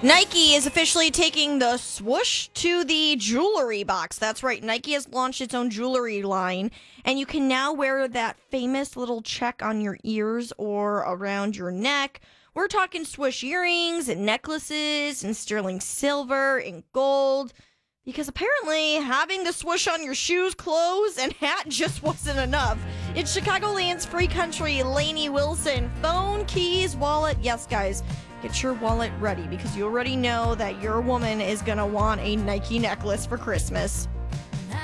Nike is officially taking the swoosh to the jewelry box. That's right. Nike has launched its own jewelry line, and you can now wear that famous little check on your ears or around your neck. We're talking swoosh earrings and necklaces and sterling silver and gold. Because apparently having the swoosh on your shoes, clothes, and hat just wasn't enough. It's Chicagoland's free country, Lainey Wilson. Phone, keys, wallet. Yes, guys, get your wallet ready because you already know that your woman is going to want a Nike necklace for Christmas.